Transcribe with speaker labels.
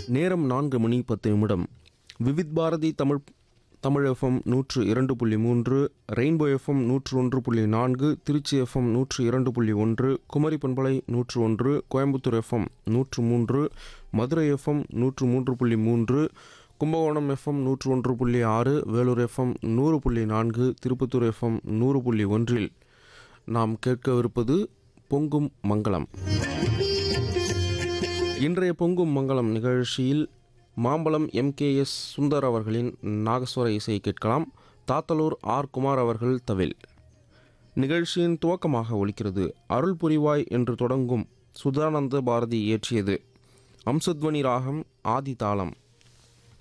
Speaker 1: நேரம் 4:10. Vividh Bharathi Tamil FM 102.3, rainbow FM 101.4, Trichy FM 102.1, Kumari பண்பலை 101, Coimbatore FM 103, Madurai FM 103.3, Kumbakonam FM 101.6, Vellore FM 100.4, Tirupattur FM 100.1 நாம் கேட்கவிருப்பது பொங்கும் மங்களம். இன்றைய பொங்கும் மங்களம் நிகழ்ச்சியில் மாம்பலம் MKS சுந்தர் அவர்களின் நாகஸ்வர இசையை கேட்கலாம். தாத்தலூர் ஆர் குமார் அவர்கள் தவில். நிகழ்ச்சியின் துவக்கமாக ஒலிக்கிறது அருள் புரிவாய் என்று தொடங்கும் சுதானந்த பாரதி இயற்றியது. அம்சத்வனி ராகம் ஆதி தாளம்.